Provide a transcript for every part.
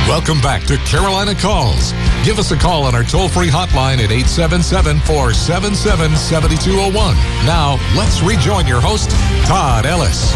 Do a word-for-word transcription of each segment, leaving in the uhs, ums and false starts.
Welcome back to Carolina Calls. Give us a call on our toll-free hotline at eight seven seven, four seven seven, seven two zero one. Now, let's rejoin your host, Todd Ellis.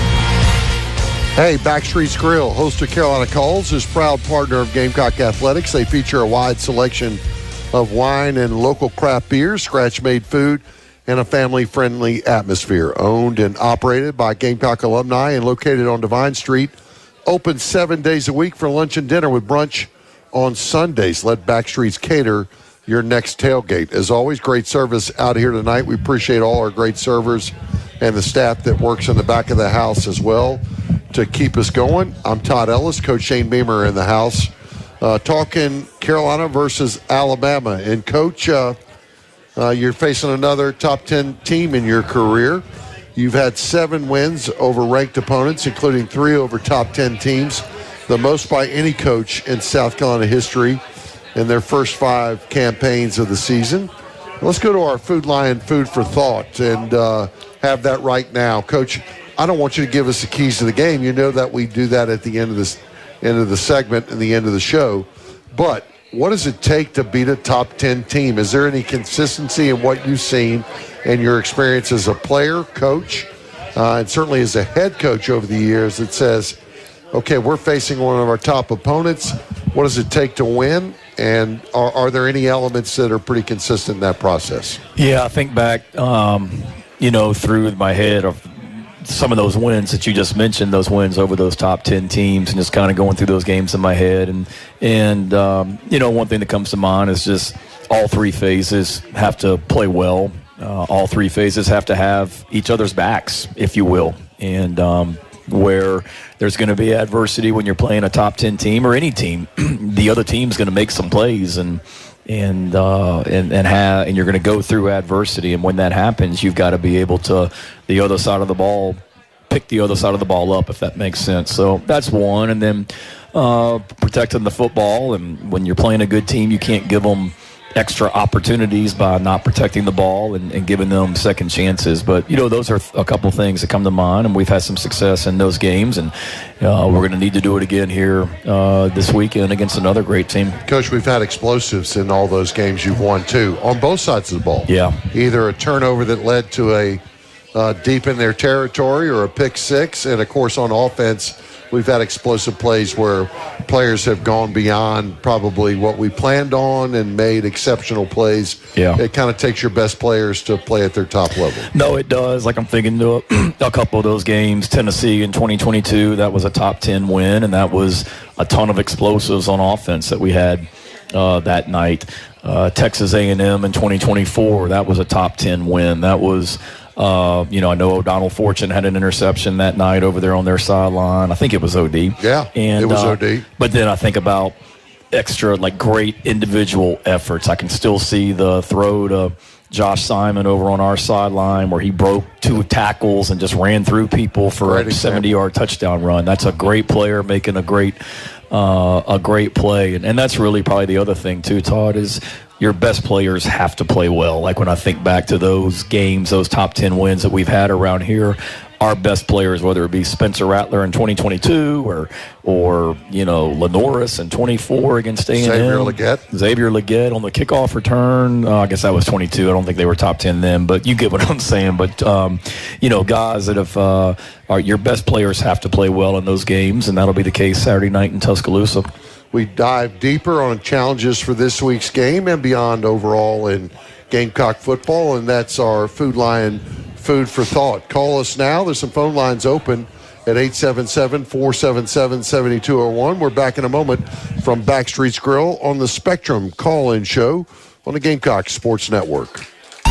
Hey, Backstreet's Grill, host of Carolina Calls, is proud partner of Gamecock Athletics. They feature a wide selection of wine and local craft beers, scratch-made food, and a family-friendly atmosphere. Owned and operated by Gamecock alumni and located on Divine Street. Open seven days a week for lunch and dinner with brunch on Sundays. Let Backstreets cater your next tailgate. As always, great service out here tonight. We appreciate all our great servers and the staff that works in the back of the house as well to keep us going. I'm Todd Ellis, Coach Shane Beamer in the house, uh, talking Carolina versus Alabama. And, Coach, uh, uh, you're facing another top ten team in your career. You've had seven wins over ranked opponents, including three over top ten teams, the most by any coach in South Carolina history in their first five campaigns of the season. Let's go to our Food Lion Food for Thought and uh, have that right now. Coach, I don't want you to give us the keys to the game. You know that we do that at the end of this end of the segment and the end of the show. But what does it take to beat a top ten team? Is there any consistency in what you've seen and your experience as a player, coach, uh, and certainly as a head coach over the years that says, okay, we're facing one of our top opponents. What does it take to win? And are, are there any elements that are pretty consistent in that process? Yeah, I think back, um, you know, through my head of some of those wins that you just mentioned, those wins over those top ten teams, and just kind of going through those games in my head. And, and um, you know, one thing that comes to mind is just all three phases have to play well. Uh, all three phases have to have each other's backs, if you will. And um, where there's going to be adversity when you're playing a top ten team or any team, the other team's going to make some plays and and uh, and and, have, and you're going to go through adversity. And when that happens, you've got to be able to, the other side of the ball, pick the other side of the ball up, if that makes sense. So that's one. And then uh, protecting the football. And when you're playing a good team, you can't give them extra opportunities by not protecting the ball and, and giving them second chances. But, you know, those are a couple of things that come to mind, and we've had some success in those games, and uh, we're going to need to do it again here uh, this weekend against another great team. Coach, we've had explosives in all those games you've won, too, on both sides of the ball. Yeah. Either a turnover that led to a uh, deep in their territory or a pick six, and, of course, on offense, we've had explosive plays where players have gone beyond probably what we planned on and made exceptional plays. Yeah. It kind of takes your best players to play at their top level. No, it does. Like I'm thinking to a, a couple of those games. Tennessee in twenty twenty-two, that was a top ten win, and that was a ton of explosives on offense that we had uh, that night. Uh, Texas A and M in twenty twenty-four, that was a top ten win. That was Uh, you know, I know O'Donnell Fortune had an interception that night over there on their sideline. I think it was O D. Yeah, and, it was uh, O D. But then I think about extra, like, great individual efforts. I can still see the throw to Josh Simon over on our sideline where he broke two tackles and just ran through people for Great a seventy-yard touchdown run. That's a great player making a great uh, a great play. And, and that's really probably the other thing, too, Todd, is your best players have to play well. Like when I think back to those games, those top ten wins that we've had around here, our best players, whether it be Spencer Rattler in twenty twenty-two or, or you know, Lenoris in twenty-four against A and M. Xavier Legette. Xavier Legette on the kickoff return. Uh, I guess that was twenty-two. I don't think they were top ten then, but you get what I'm saying. But, um, you know, guys that have uh, are your best players have to play well in those games, and that'll be the case Saturday night in Tuscaloosa. We dive deeper on challenges for this week's game and beyond overall in Gamecock football, and that's our Food Lion Food for Thought. Call us now. There's some phone lines open at eight seven seven, four seven seven, seven two zero one. We're back in a moment from Backstreet's Grill on the Spectrum call-in show on the Gamecock Sports Network.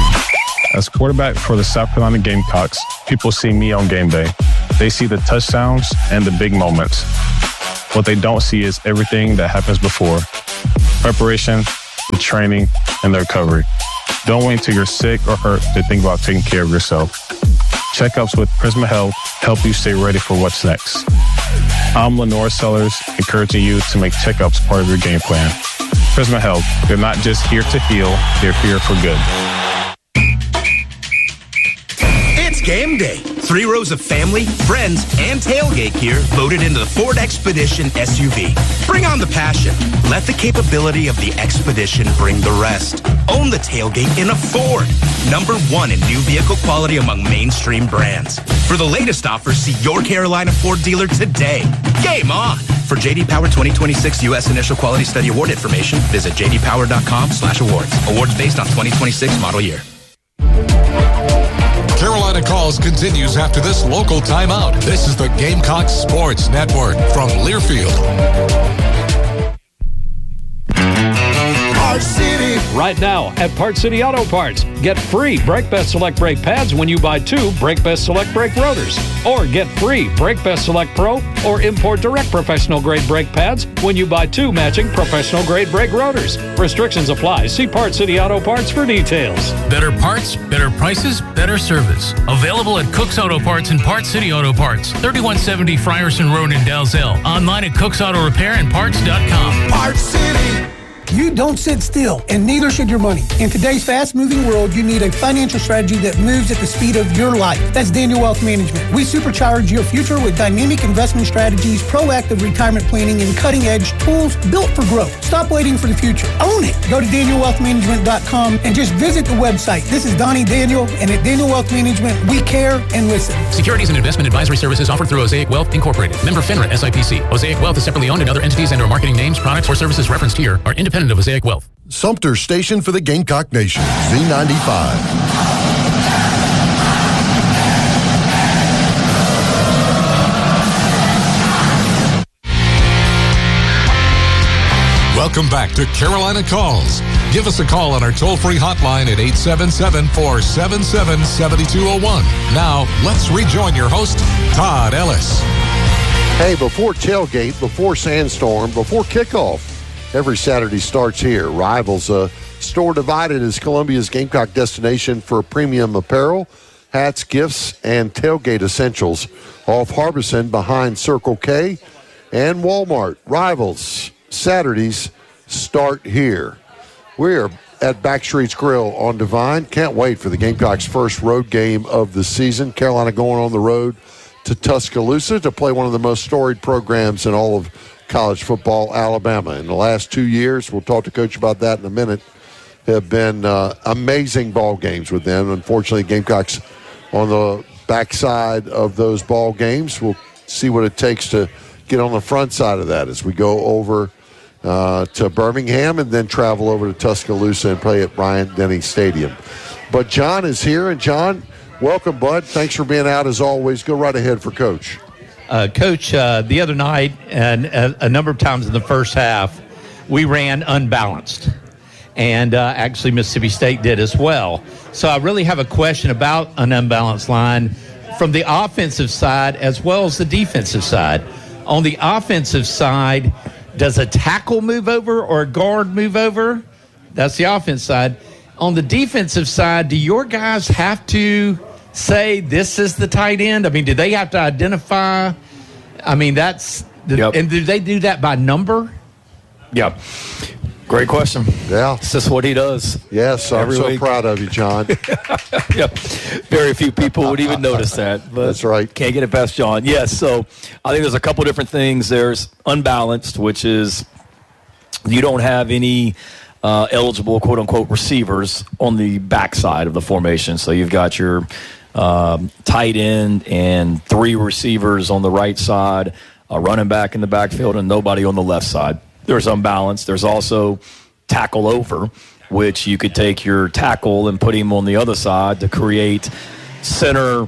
As quarterback for the South Carolina Gamecocks, people see me on game day. They see the touchdowns and the big moments. What they don't see is everything that happens before. Preparation, the training, and the recovery. Don't wait until you're sick or hurt to think about taking care of yourself. Checkups with Prisma Health help you stay ready for what's next. I'm Lenore Sellers, encouraging you to make checkups part of your game plan. Prisma Health, they're not just here to heal, they're here for good. It's game day. Three rows of family, friends, and tailgate gear loaded into the Ford Expedition S U V. Bring on the passion. Let the capability of the Expedition bring the rest. Own the tailgate in a Ford. Number one in new vehicle quality among mainstream brands. For the latest offers, see your Carolina Ford dealer today. Game on! For J D Power twenty twenty-six U S Initial Quality Study Award information, visit j d power dot com slash awards. Awards based on twenty twenty-six model year. Carolina Calls continues after this local timeout. This is the Gamecocks Sports Network from Learfield. Parts City. Right now at Parts City Auto Parts, get free BrakeBest Select brake pads when you buy two BrakeBest Select brake rotors. Or get free BrakeBest Select Pro or import direct professional grade brake pads when you buy two matching professional grade brake rotors. Restrictions apply. See Parts City Auto Parts for details. Better parts, better prices, better service. Available at Cook's Auto Parts and Parts City Auto Parts, thirty-one seventy Frierson Road in Dalzell. Online at cooks auto repair and parts dot com. Parts City. You don't sit still, and neither should your money. In today's fast-moving world, you need a financial strategy that moves at the speed of your life. That's Daniel Wealth Management. We supercharge your future with dynamic investment strategies, proactive retirement planning, and cutting-edge tools built for growth. Stop waiting for the future. Own it. Go to daniel wealth management dot com and just visit the website. This is Donnie Daniel, and at Daniel Wealth Management, we care and listen. Securities and investment advisory services offered through Osaic Wealth Incorporated. Member FINRA S I P C. Osaic Wealth is separately owned, and other entities and or marketing names, products, or services referenced here are independent of Osaic Wealth. Sumter Station for the Gamecock Nation, Z ninety-five. Welcome back to Carolina Calls. Give us a call on our toll-free hotline at eight seven seven, four seven seven, seven two zero one. Now, let's rejoin your host, Todd Ellis. Hey, before tailgate, before sandstorm, before kickoff, every Saturday starts here. Rivals, a store divided as Columbia's Gamecock destination for premium apparel, hats, gifts, and tailgate essentials. Off Harbison behind Circle K and Walmart. Rivals, Saturdays start here. We're at Backstreet's Grill on Devine. Can't wait for the Gamecocks' first road game of the season. Carolina going on the road to Tuscaloosa to play one of the most storied programs in all of college football, Alabama. In the last two years, we'll talk to Coach about that in a minute, have been uh, amazing ball games with them. Unfortunately, Gamecocks on the backside of those ball games. We'll see what it takes to get on the front side of that as we go over uh, to Birmingham and then travel over to Tuscaloosa and play at Bryant-Denny Stadium. But John is here, and John, welcome, bud. Thanks for being out as always. Go right ahead for Coach. Uh, Coach, uh, the other night and a, a number of times in the first half, we ran unbalanced. And uh, actually Mississippi State did as well. So I really have a question about an unbalanced line from the offensive side as well as the defensive side. On the offensive side, does a tackle move over or a guard move over? That's the offense side. On the defensive side, do your guys have to say this is the tight end? I mean, do they have to identify? I mean, that's the, yep. And do they do that by number? Yep. Great question. Yeah. This is what he does. Yes, I'm so week. proud of you, John. Yep. Very few people would even notice that. But that's right. Can't get it past John. Yes, so I think there's a couple different things. There's unbalanced, which is you don't have any uh, eligible, quote-unquote, receivers on the backside of the formation. So you've got your um, tight end and three receivers on the right side, a running back in the backfield, and nobody on the left side. There's unbalance. There's also tackle over, which you could take your tackle and put him on the other side to create center,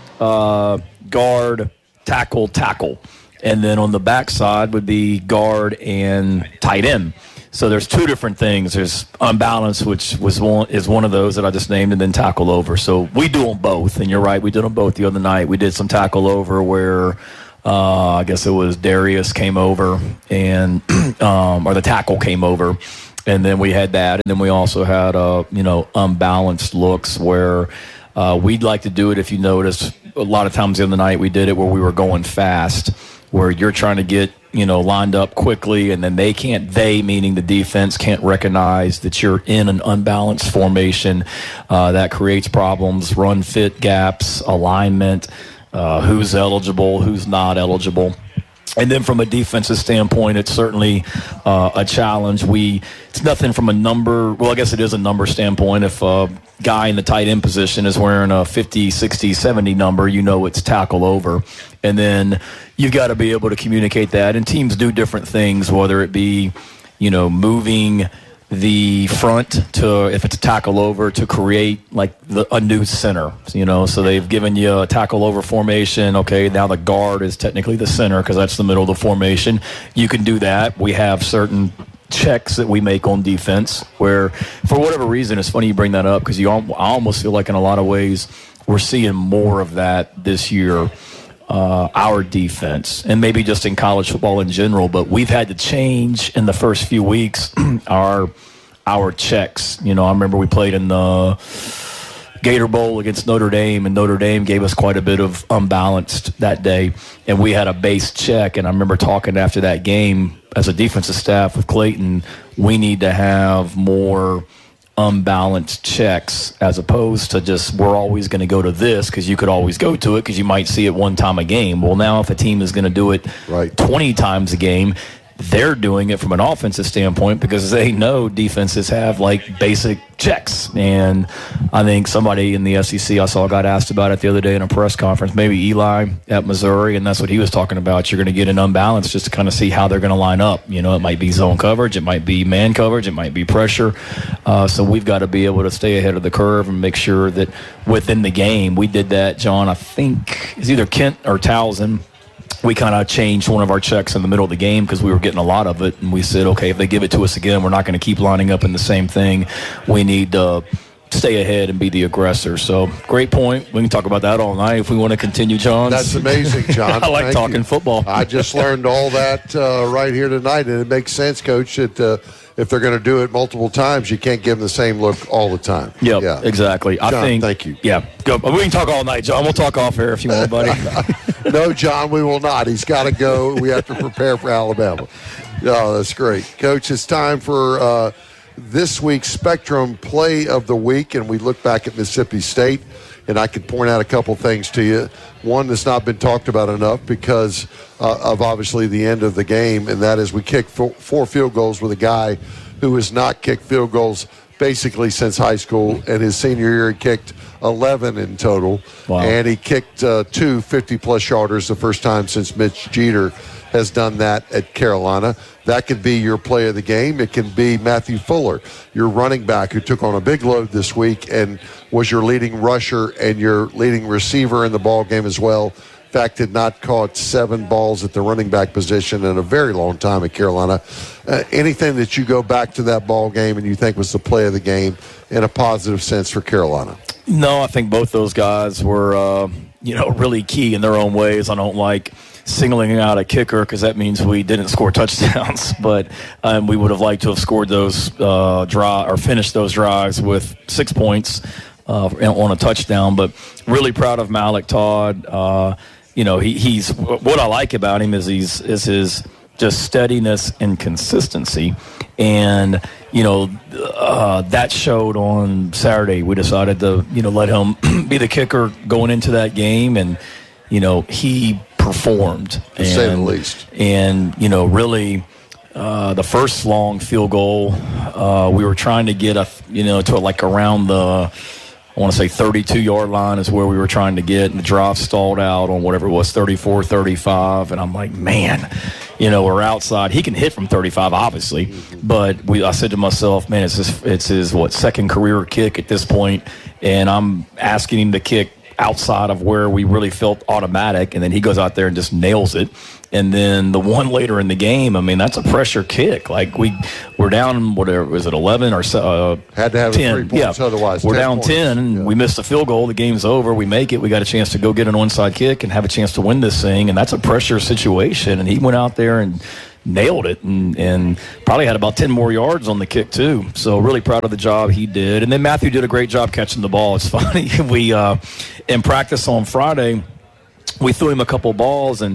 uh, guard, tackle, tackle. And then on the back side would be guard and tight end. So there's two different things. There's unbalanced, which was one is one of those that I just named, and then tackle over. So we do them both, and you're right, we did them both the other night. We did some tackle over where Uh, I guess it was Darius came over and, um, or the tackle came over, and then we had that. And then we also had, uh, you know, unbalanced looks where uh, we'd like to do it. If you notice, a lot of times the other night we did it where we were going fast, where you're trying to get you know, lined up quickly, and then they can't, they meaning the defense, can't recognize that you're in an unbalanced formation. Uh, that creates problems, run fit gaps, alignment, uh, who's eligible, who's not eligible. And then from a defensive standpoint, it's certainly uh, a challenge. We It's nothing from a number, well, I guess it is a number standpoint. If a guy in the tight end position is wearing a fifty, sixty, seventy number, you know it's tackle over. And then you've got to be able to communicate that. And teams do different things, whether it be, you know, moving the front to, if it's a tackle over, to create like the, a new center, you know, so they've given you a tackle over formation. Okay, now the guard is technically the center because that's the middle of the formation. You can do that. We have certain checks that we make on defense where, for whatever reason, it's funny you bring that up because you al- I almost feel like in a lot of ways we're seeing more of that this year. Uh, our defense, and maybe just in college football in general, but we've had to change in the first few weeks our our checks. You know, I remember we played in the Gator Bowl against Notre Dame, and Notre Dame gave us quite a bit of unbalanced that day, and we had a base check. And I remember talking after that game as a defensive staff with Clayton, we need to have more unbalanced checks as opposed to just we're always going to go to this because you could always go to it because you might see it one time a game. Well, now if a team is going to do it right. twenty times a game, they're doing it from an offensive standpoint because they know defenses have like basic checks. And I think somebody in the S E C, I saw got asked about it the other day in a press conference, maybe Eli at Missouri, and that's what he was talking about. You're going to get an unbalance just to kind of see how they're going to line up. You know, it might be zone coverage, it might be man coverage, it might be pressure. Uh, so we've got to be able to stay ahead of the curve and make sure that within the game, we did that, John, I think it's either Kent or Towson. We kind of changed one of our checks in the middle of the game because we were getting a lot of it. And we said, okay, if they give it to us again, we're not going to keep lining up in the same thing. We need to stay ahead and be the aggressor. So great point. We can talk about that all night if we want to continue, John. That's amazing, John. I like Thank talking you. football. I just learned all that uh, right here tonight, and it makes sense, Coach, that uh, if they're going to do it multiple times, you can't give them the same look all the time. Yep, yeah, exactly. John, I think. Thank you. Yeah, go. We can talk all night, John. We'll talk off air if you want, buddy. No, John, we will not. He's got to go. We have to prepare for Alabama. Oh, that's great. Coach, it's time for uh, this week's Spectrum Play of the Week, and we look back at Mississippi State, and I can point out a couple things to you. One that's not been talked about enough because uh, of obviously the end of the game, and that is we kicked four field goals with a guy who has not kicked field goals basically since high school, and his senior year he kicked eleven in total. Wow. And he kicked uh, two fifty-plus yarders the first time since Mitch Jeter has done that at Carolina. That could be your play of the game. It can be Matthew Fuller, your running back, who took on a big load this week and was your leading rusher and your leading receiver in the ball game as well. In fact, had not caught seven balls at the running back position in a very long time at Carolina. Uh, anything that you go back to that ball game and you think was the play of the game in a positive sense for Carolina? No, I think both those guys were, uh, you know, really key in their own ways. I don't like singling out a kicker because that means we didn't score touchdowns, but um, we would have liked to have scored those uh, drive or finished those drives with six points uh, on a touchdown. But really proud of Malik Todd. Uh, you know, he, he's what I like about him is he's is his just steadiness and consistency, and you know uh, that showed on Saturday. We decided to you know let him be the kicker going into that game, and you know he performed, to and, say the least. And you know really. Uh, the first long field goal, uh, we were trying to get a, you know, to like around the, I want to say thirty-two yard line is where we were trying to get, and the drive stalled out on whatever it was, thirty-four, thirty-five, and I'm like, man, you know, we're outside. He can hit from thirty-five, obviously, mm-hmm. but we, I said to myself, man, it's his, it's his what second career kick at this point, and I'm asking him to kick outside of where we really felt automatic, and then he goes out there and just nails it. And then the one later in the game, I mean, that's a pressure kick. Like we, we're down, whatever, was it eleven or so? Uh, Had to have ten. three points yeah. otherwise. We're ten down points. ten, and yeah. we missed the field goal. The game's over. We make it. We got a chance to go get an onside kick and have a chance to win this thing, and that's a pressure situation. And he went out there and nailed it, and, and probably had about ten more yards on the kick too. So really proud of the job he did. And then Matthew did a great job catching the ball. It's funny. we uh, in practice on Friday, we threw him a couple balls, and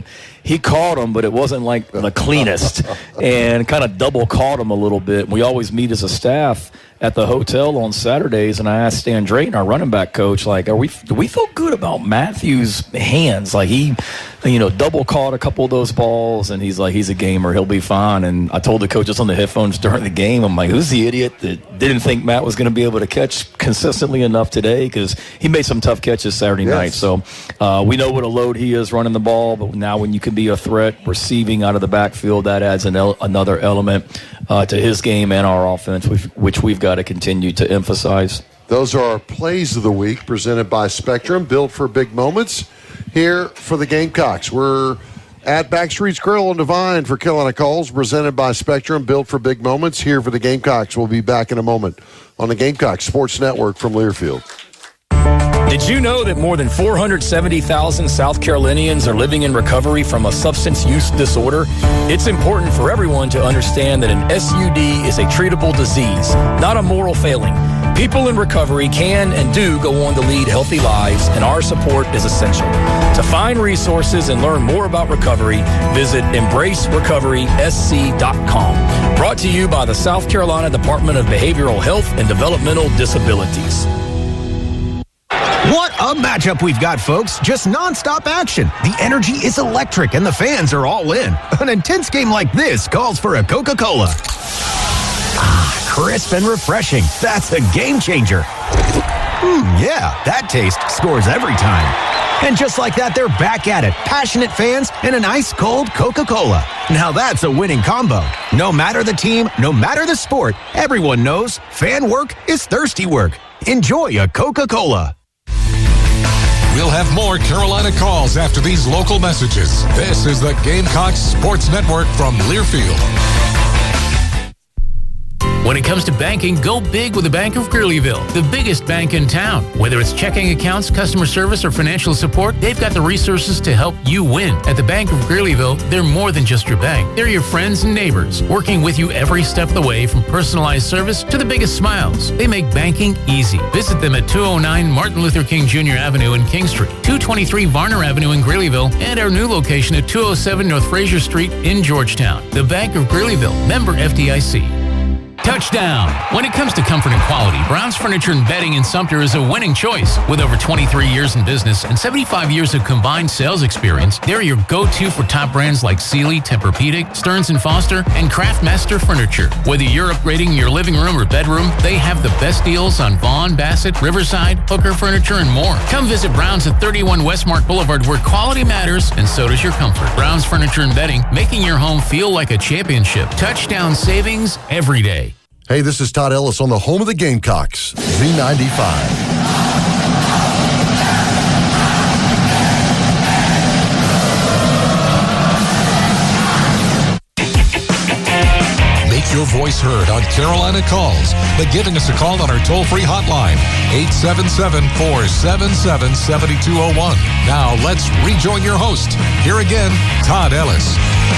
he caught him, but it wasn't like the cleanest, and kind of double caught him a little bit. We always meet as a staff at the hotel on Saturdays, and I asked Stan Drayton, our running back coach, like, are we do we feel good about Matthew's hands? Like, he, you know, double caught a couple of those balls, and he's like, he's a gamer, he'll be fine. And I told the coaches on the headphones during the game, I'm like, who's the idiot that didn't think Matt was going to be able to catch consistently enough today? Because he made some tough catches Saturday yes. night. So uh, we know what a load he is running the ball, but now when you can be a threat receiving out of the backfield, that adds an el- another element uh, to his game and our offense, which, which we've got to continue to emphasize. Those are our plays of the week presented by Spectrum, built for big moments here for the Gamecocks. We're at Backstreet's Grill on Divine for Carolina Calls, presented by Spectrum, built for big moments here for the Gamecocks. We'll be back in a moment on the Gamecocks Sports Network from Learfield. Did you know that more than four hundred seventy thousand South Carolinians are living in recovery from a substance use disorder? It's important for everyone to understand that an S U D is a treatable disease, not a moral failing. People in recovery can and do go on to lead healthy lives, and our support is essential. To find resources and learn more about recovery, visit embrace recovery s c dot com. Brought to you by the South Carolina Department of Behavioral Health and Developmental Disabilities. What a matchup we've got, folks. Just nonstop action. The energy is electric and the fans are all in. An intense game like this calls for a Coca-Cola. Ah, crisp and refreshing. That's a game changer. Mm, yeah, that taste scores every time. And just like that, they're back at it. Passionate fans and an ice-cold Coca-Cola. Now that's a winning combo. No matter the team, no matter the sport, everyone knows fan work is thirsty work. Enjoy a Coca-Cola. We'll have more Carolina Calls after these local messages. This is the Gamecocks Sports Network from Learfield. When it comes to banking, go big with the Bank of Greeleyville, the biggest bank in town. Whether it's checking accounts, customer service, or financial support, they've got the resources to help you win. At the Bank of Greeleyville, they're more than just your bank. They're your friends and neighbors, working with you every step of the way, from personalized service to the biggest smiles. They make banking easy. Visit them at two oh nine Martin Luther King Junior Avenue in King Street, two twenty-three Varner Avenue in Greeleyville, and our new location at two oh seven North Fraser Street in Georgetown. The Bank of Greeleyville, member F D I C. Touchdown! When it comes to comfort and quality, Brown's Furniture and Bedding in Sumter is a winning choice. With over twenty-three years in business and seventy-five years of combined sales experience, they're your go-to for top brands like Sealy, Tempur-Pedic, Stearns and Foster, and Craftmaster Furniture. Whether you're upgrading your living room or bedroom, they have the best deals on Vaughn, Bassett, Riverside, Hooker Furniture, and more. Come visit Brown's at thirty-one Westmark Boulevard, where quality matters and so does your comfort. Brown's Furniture and Bedding, making your home feel like a championship. Touchdown savings every day. Hey, this is Todd Ellis on the home of the Gamecocks, Z ninety-five. Make your voice heard on Carolina Calls by giving us a call on our toll-free hotline, eight seven seven, four seven seven, seven two zero one. Now let's rejoin your host. Here again, Todd Ellis.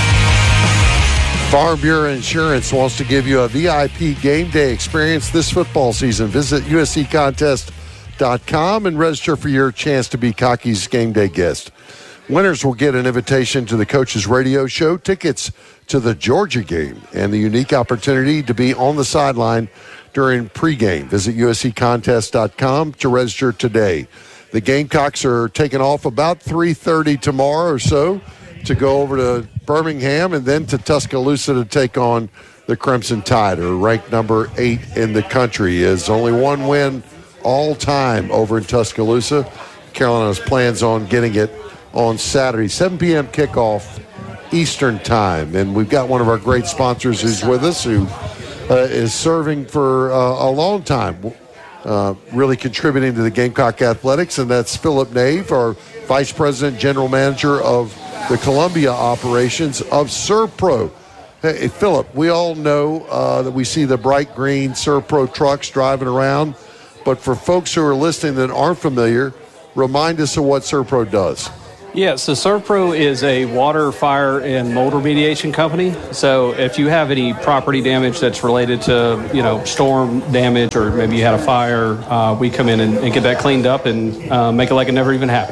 Farm Bureau Insurance wants to give you a V I P game day experience this football season. Visit U S C contest dot com and register for your chance to be Cocky's game day guest. Winners will get an invitation to the Coach's Radio Show, tickets to the Georgia game, and the unique opportunity to be on the sideline during pregame. Visit U S C contest dot com to register today. The Gamecocks are taking off about three thirty tomorrow or so to go over to Birmingham and then to Tuscaloosa to take on the Crimson Tide, who are ranked number eight in the country. Is only one win all time over in Tuscaloosa. Carolina's plans on getting it on Saturday, seven p.m. kickoff Eastern time. And we've got one of our great sponsors who's with us, who uh, is serving for uh, a long time, uh, really contributing to the Gamecock Athletics, and that's Philip Nave, our Vice President, General Manager of the Columbia operations of Servpro. Hey, Philip, we all know uh, that we see the bright green Servpro trucks driving around, but for folks who are listening that aren't familiar, remind us of what Servpro does. Yeah, so Servpro is a water, fire, and mold remediation company. So if you have any property damage that's related to, you know, storm damage, or maybe you had a fire, uh, we come in and, and get that cleaned up and uh, make it like it never even happened.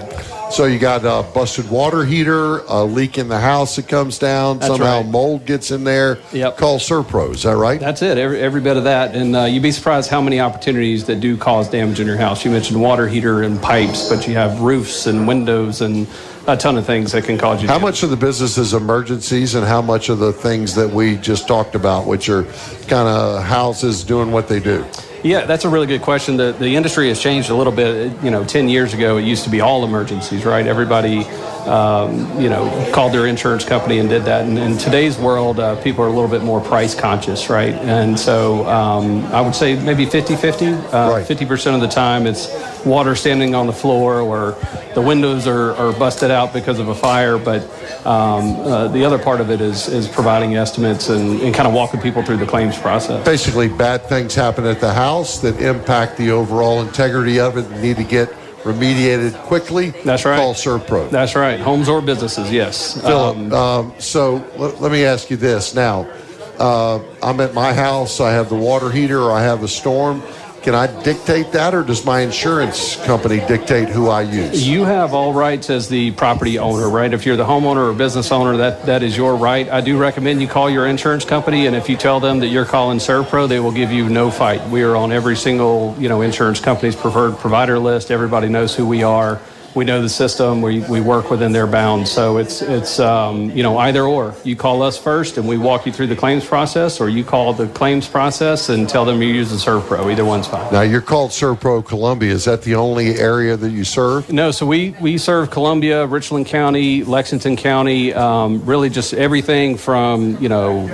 So you got a busted water heater, a leak in the house that comes down, That's somehow right. mold gets in there. Yep. Call Serpro, is that right? That's it, every, every bit of that. And uh, you'd be surprised how many opportunities that do cause damage in your house. You mentioned water heater and pipes, but you have roofs and windows and a ton of things that can cause you How damage. much of the business is emergencies and how much of the things that we just talked about, which are kind of houses doing what they do? Yeah, that's a really good question. The the industry has changed a little bit. You know, ten years ago, it used to be all emergencies, right? Everybody, um, you know, called their insurance company and did that. And in today's world, uh, people are a little bit more price conscious, right? And so um, I would say maybe fifty-fifty. Uh, Right. fifty percent of the time, it's water standing on the floor or the windows are, are busted out because of a fire. But um, uh, the other part of it is, is providing estimates and, and kind of walking people through the claims process. Basically, bad things happen at the house that impact the overall integrity of it and need to get remediated quickly. That's right. Call Serpro. That's right. Homes or businesses, yes. Philip, Um, um, so let, let me ask you this. Now, uh, I'm at my house. I have the water heater or I have a storm. Can I dictate that, or does my insurance company dictate who I use? You have all rights as the property owner, right? If you're the homeowner or business owner, that, that is your right. I do recommend you call your insurance company, and if you tell them that you're calling Serpro, they will give you no fight. We are on every single, you know, insurance company's preferred provider list. Everybody knows who we are. We know the system. We, we work within their bounds. So it's, it's um, you know, either or. You call us first and we walk you through the claims process, or you call the claims process and tell them you're using Serpro. Either one's fine. Now, you're called Serpro Columbia. Is that the only area that you serve? No, so we, we serve Columbia, Richland County, Lexington County, um, really just everything from, you know,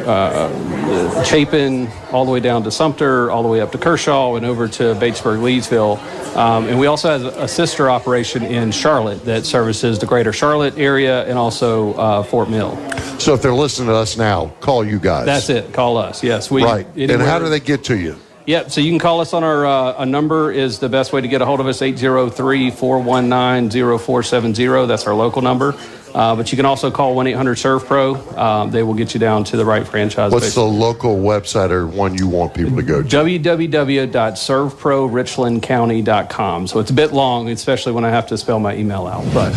uh, Chapin all the way down to Sumter, all the way up to Kershaw and over to Batesburg, Leesville. Um, and we also have a sister operation in Charlotte that services the greater Charlotte area and also uh, Fort Mill. So if they're listening to us now, call you guys. That's it. Call us. Yes. We, right. And anywhere- how do they get to you? Yep, so you can call us on our uh, a number is the best way to get a hold of us, eight zero three, four one nine, zero four seven zero. That's our local number. Uh, but you can also call one eight hundred serve pro. Um, they will get you down to the right franchise. What's basically. the local website or one you want people to go to? w w w dot serve pro richland county dot com. So it's a bit long, especially when I have to spell my email out. But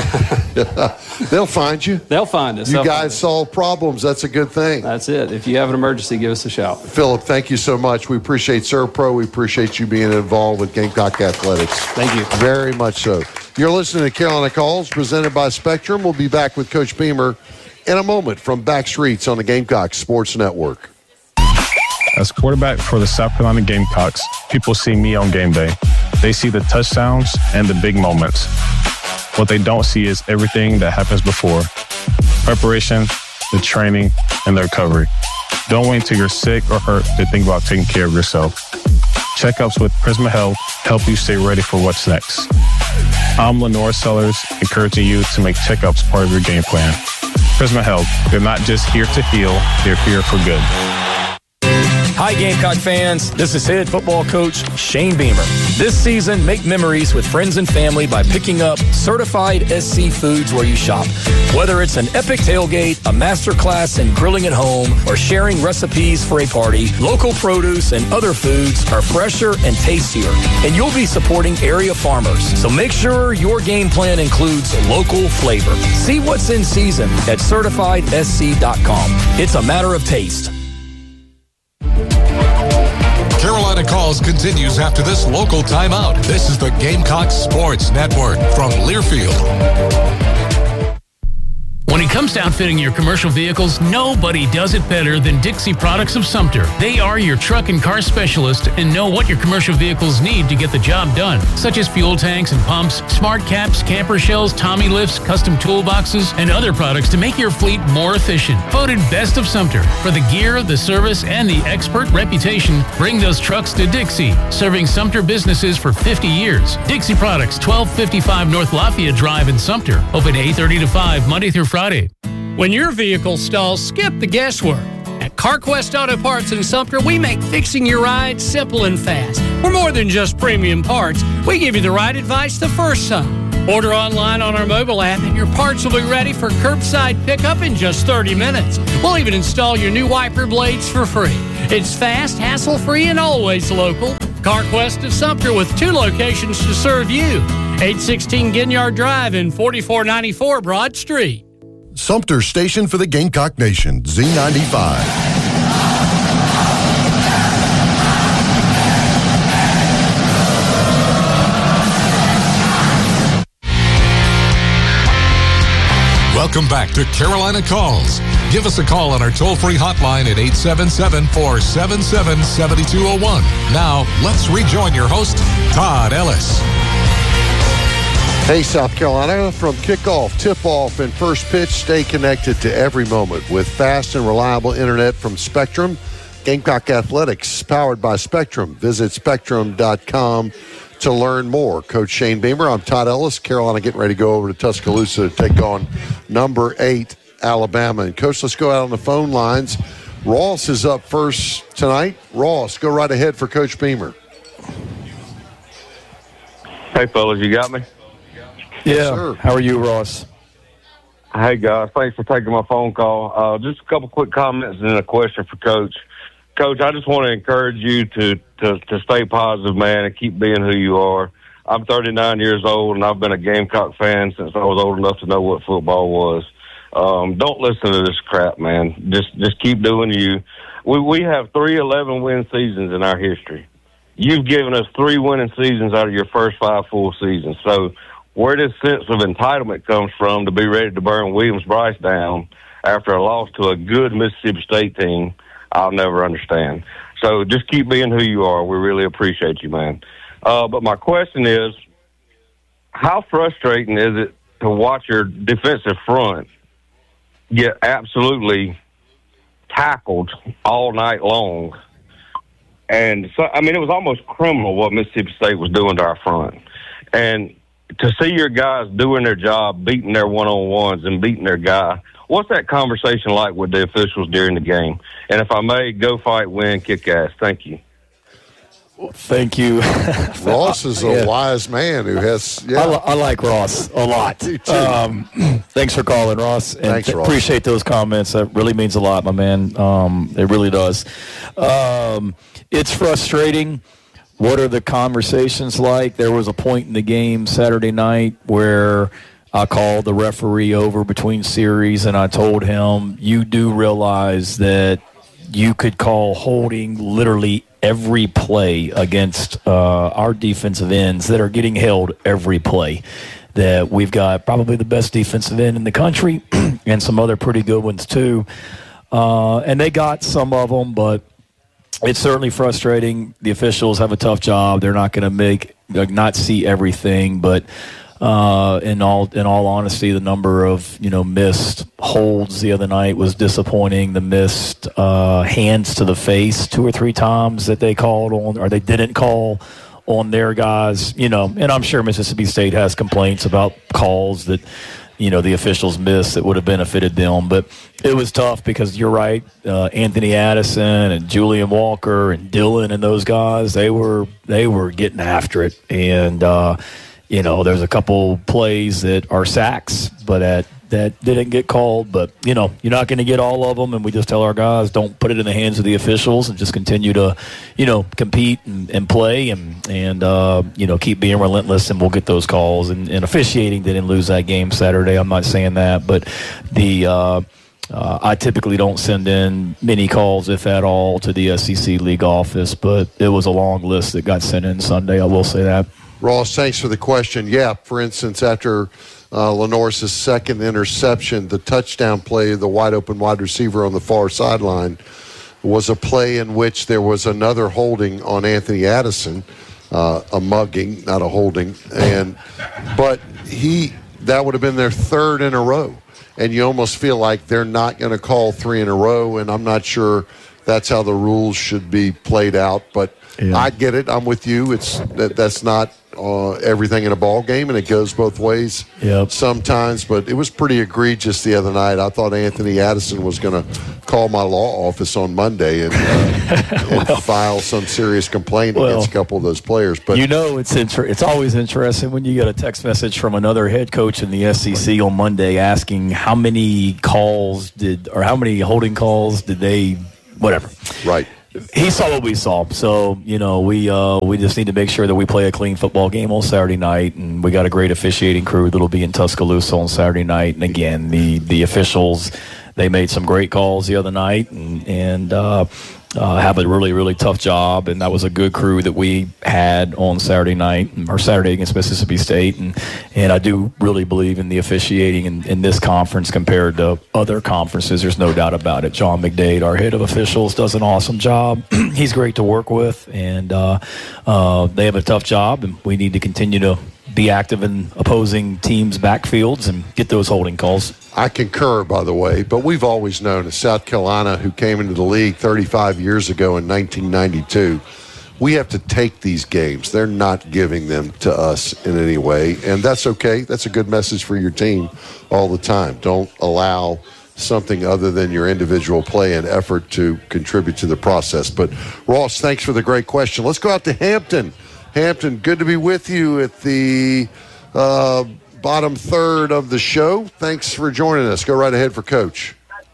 they'll find you. They'll find us. You They'll guys find us. solve problems. That's a good thing. That's it. If you have an emergency, give us a shout. Philip, thank you so much. We appreciate Serpro. We appreciate you being involved with Gamecock Athletics. Thank you. Very much so. You're listening to Carolina Calls, presented by Spectrum. We'll be back with Coach Beamer in a moment from Back Streets on the Gamecock Sports Network. As quarterback for the South Carolina Gamecocks, people see me on game day. They see the touchdowns and the big moments. What they don't see is everything that happens before. Preparation, the training, and the recovery. Don't wait until you're sick or hurt to think about taking care of yourself. Checkups with Prisma Health help you stay ready for what's next. I'm Lenore Sellers, encouraging you to make checkups part of your game plan. Prisma Health, they're not just here to heal, they're here for good. Hi, Gamecock fans. This is head football coach Shane Beamer. This season, make memories with friends and family by picking up certified S C foods where you shop. Whether it's an epic tailgate, a master class in grilling at home, or sharing recipes for a party, local produce and other foods are fresher and tastier, and you'll be supporting area farmers. So make sure your game plan includes local flavor. See what's in season at certified S C dot com. It's a matter of taste. Carolina Calls continues after this local timeout. This is the Gamecock Sports Network from Learfield. When it comes to outfitting your commercial vehicles, nobody does it better than Dixie Products of Sumter. They are your truck and car specialist and know what your commercial vehicles need to get the job done, such as fuel tanks and pumps, smart caps, camper shells, Tommy lifts, custom toolboxes, and other products to make your fleet more efficient. Voted Best of Sumter for the gear, the service, and the expert reputation. Bring those trucks to Dixie, serving Sumter businesses for fifty years. Dixie Products, twelve fifty-five North Lafayette Drive in Sumter. Open eight thirty to five, Monday through Friday. When your vehicle stalls, skip the guesswork. At CarQuest Auto Parts in Sumter, we make fixing your ride simple and fast. We're more than just premium parts. We give you the right advice the first time. Order online on our mobile app and your parts will be ready for curbside pickup in just thirty minutes. We'll even install your new wiper blades for free. It's fast, hassle-free, and always local. CarQuest of Sumter with two locations to serve you. eight sixteen Ginyard Drive and forty-four ninety-four Broad Street. Sumter Station for the Gamecock Nation, Z ninety-five. Welcome back to Carolina Calls. Give us a call on our toll-free hotline at eight seven seven, four seven seven, seven two zero one. Now, let's rejoin your host, Todd Ellis. Hey, South Carolina, from kickoff, tip-off, and first pitch, stay connected to every moment with fast and reliable internet from Spectrum. Gamecock Athletics, powered by Spectrum. Visit spectrum dot com to learn more. Coach Shane Beamer, I'm Todd Ellis. Carolina getting ready to go over to Tuscaloosa to take on number eight, Alabama. And, Coach, let's go out on the phone lines. Ross is up first tonight. Ross, go right ahead for Coach Beamer. Hey, fellas, you got me? Yeah. Yes, sir. How are you, Ross? Hey, guys. Thanks for taking my phone call. Uh, just a couple quick comments and then a question for Coach. Coach, I just want to encourage you to, to, to stay positive, man, and keep being who you are. I'm thirty-nine years old, and I've been a Gamecock fan since I was old enough to know what football was. Um, don't listen to this crap, man. Just just keep doing you. We we have three eleven-win seasons in our history. You've given us three winning seasons out of your first five full seasons. So where this sense of entitlement comes from to be ready to burn Williams-Brice down after a loss to a good Mississippi State team, I'll never understand. So just keep being who you are. We really appreciate you, man. Uh, but my question is, how frustrating is it to watch your defensive front get absolutely tackled all night long? And so, I mean, it was almost criminal what Mississippi State was doing to our front. And to see your guys doing their job, beating their one-on-ones and beating their guy, what's that conversation like with the officials during the game? And if I may, go fight, win, kick ass. Thank you. Well, thank you. Ross is a yeah. wise man who has, yeah. I, I like Ross a lot. Um, thanks for calling, Ross. And thanks, th- Ross. Appreciate those comments. That really means a lot, my man. Um, it really does. Um, it's frustrating. What are the conversations like? There was a point in the game Saturday night where I called the referee over between series, and I told him, you do realize that you could call holding literally every play against uh, our defensive ends that are getting held every play. That we've got probably the best defensive end in the country and some other pretty good ones too. Uh, and they got some of them, but it's certainly frustrating. The officials have a tough job. They're not going to make, like, not see everything, but Uh, in all in all honesty, the number of you know missed holds the other night was disappointing. The missed uh, hands to the face two or three times that they called on, or they didn't call on their guys. You know, and I'm sure Mississippi State has complaints about calls that you know the officials missed that would have benefited them. But it was tough because you're right. Uh, Anthony Addison and Julian Walker and Dylan and those guys, they were they were getting after it. And uh, you know, there's a couple plays that are sacks, but that that didn't get called. But you know, you're not going to get all of them. And we just tell our guys, don't put it in the hands of the officials, and just continue to, you know, compete and, and play and and uh, you know keep being relentless, and we'll get those calls. And, and officiating didn't lose that game Saturday. I'm not saying that, but the. Uh, Uh, I typically don't send in many calls, if at all, to the S E C league office, but it was a long list that got sent in Sunday. I will say that. Ross, thanks for the question. Yeah, for instance, after uh, Lenore's second interception, the touchdown play, the wide open wide receiver on the far sideline, was a play in which there was another holding on Anthony Addison, uh, a mugging, not a holding, and but he that would have been their third in a row. And you almost feel like they're not going to call three in a row, and I'm not sure that's how the rules should be played out. But yeah. I get it. I'm with you. It's that, that's not uh, everything in a ball game, and it goes both ways yep. sometimes. But it was pretty egregious the other night. I thought Anthony Addison was going to call my law office on Monday and, uh, well, and file some serious complaint well, against a couple of those players. But you know, it's inter- it's always interesting when you get a text message from another head coach in the S E C on Monday asking how many calls did or how many holding calls did they, whatever. Right. He saw what we saw. So, you know, we uh, we just need to make sure that we play a clean football game on Saturday night. And we got a great officiating crew that'll be in Tuscaloosa on Saturday night. And, again, the, the officials, they made some great calls the other night. And, and uh, uh, have a really, really tough job. And that was a good crew that we had on Saturday night, or Saturday against Mississippi State. And and I do really believe in the officiating in, in this conference compared to other conferences. There's no doubt about it. John McDade, our head of officials, does an awesome job. He's great to work with. And uh, uh, they have a tough job, and we need to continue to be active in opposing teams' backfields and get those holding calls. I concur, by the way, but we've always known as South Carolina, who came into the league thirty-five years ago in nineteen ninety-two, we have to take these games. They're not giving them to us in any way, and that's okay. That's a good message for your team all the time. Don't allow something other than your individual play and effort to contribute to the process. But, Ross, thanks for the great question. Let's go out to Hampton. Hampton, good to be with you at the uh, bottom third of the show. Thanks for joining us. Go right ahead for Coach.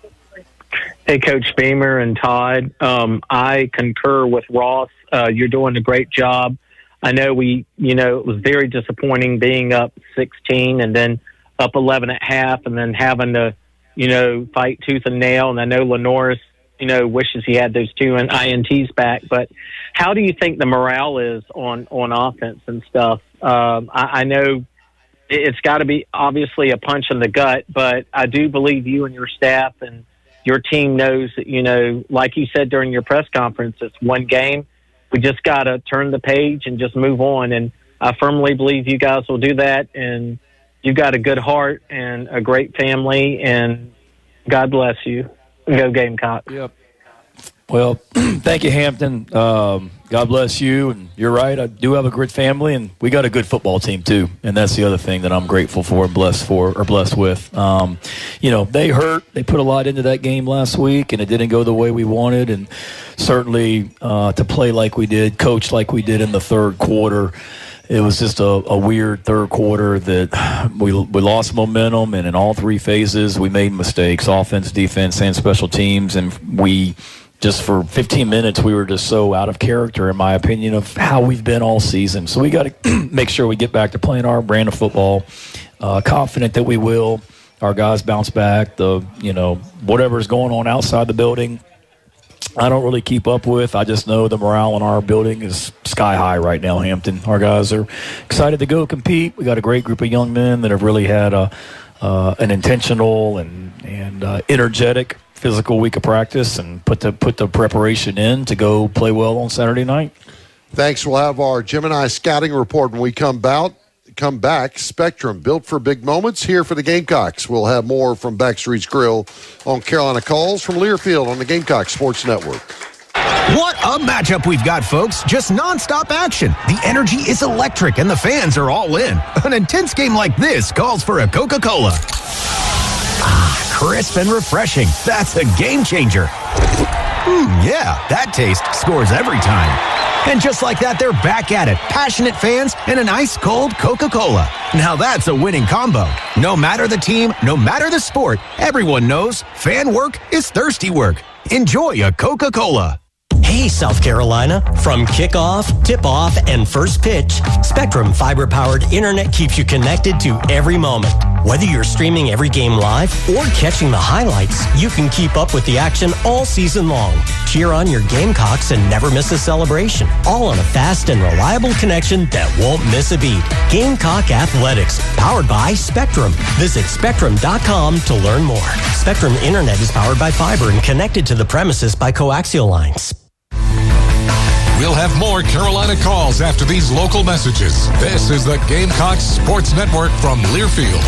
Hey, Coach Beamer and Todd. Um, I concur with Ross. Uh, you're doing a great job. I know we, you know, it was very disappointing being up sixteen and then up eleven at half and then having to, you know, fight tooth and nail. And I know Lenoris, you know, wishes he had those two I N Ts back. But how do you think the morale is on, on offense and stuff? Um, I, I know it's got to be obviously a punch in the gut, but I do believe you and your staff and your team knows that, you know, like you said during your press conference, it's one game. We just got to turn the page and just move on. And I firmly believe you guys will do that. And you've got a good heart and a great family, and God bless you. Go Gamecocks. Yep. Well, thank you, Hampton. Um, God bless you. And you're right. I do have a great family, and we got a good football team too. And that's the other thing that I'm grateful for and blessed for, or blessed with. Um, you know, they hurt. They put a lot into that game last week, and it didn't go the way we wanted. And certainly uh, to play like we did, coach like we did in the third quarter, it was just a, a weird third quarter that we we lost momentum, and in all three phases we made mistakes, offense, defense, and special teams, and we just for fifteen minutes we were just so out of character, in my opinion, of how we've been all season. So we got to make sure we get back to playing our brand of football. Uh, confident that we will. Our guys bounce back. The you know whatever's going on outside the building, I don't really keep up with. I just know the morale in our building is sky high right now, Hampton. Our guys are excited to go compete. We got a great group of young men that have really had a, uh, an intentional and, and uh, energetic physical week of practice and put the, put the preparation in to go play well on Saturday night. Thanks. We'll have our Gemini scouting report when we come out. Come back. Spectrum, built for big moments, here for the Gamecocks. We'll have more from Backstreet's Grill on Carolina Calls from Learfield on the Gamecock Sports Network. What a matchup we've got, folks. Just nonstop action. The energy is electric, and the fans are all in. An intense game like this calls for a Coca-Cola. Ah, crisp and refreshing. That's a game changer. Mmm, yeah, that taste scores every time. And just like that, they're back at it. Passionate fans and an ice-cold Coca-Cola. Now that's a winning combo. No matter the team, no matter the sport, everyone knows fan work is thirsty work. Enjoy a Coca-Cola. Hey, South Carolina. From kickoff, tip-off, and first pitch, Spectrum fiber-powered internet keeps you connected to every moment. Whether you're streaming every game live or catching the highlights, you can keep up with the action all season long. Cheer on your Gamecocks and never miss a celebration. All on a fast and reliable connection that won't miss a beat. Gamecock Athletics, powered by Spectrum. Visit Spectrum dot com to learn more. Spectrum Internet is powered by fiber and connected to the premises by coaxial lines. We'll have more Carolina Calls after these local messages. This is the Gamecocks Sports Network from Learfield.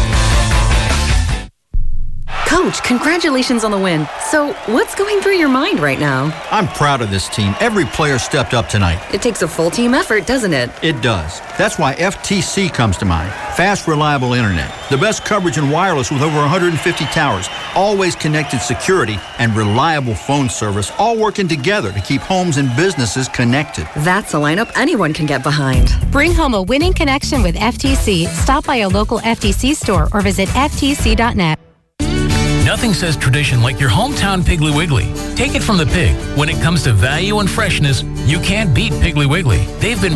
Coach, congratulations on the win. So, what's going through your mind right now? I'm proud of this team. Every player stepped up tonight. It takes a full team effort, doesn't it? It does. That's why F T C comes to mind. Fast, reliable internet. The best coverage in wireless with over one hundred fifty towers. Always connected security and reliable phone service, all working together to keep homes and businesses connected. That's a lineup anyone can get behind. Bring home a winning connection with F T C. Stop by a local F T C store or visit F T C dot net. Nothing says tradition like your hometown Piggly Wiggly. Take it from the pig. When it comes to value and freshness, you can't beat Piggly Wiggly. They've been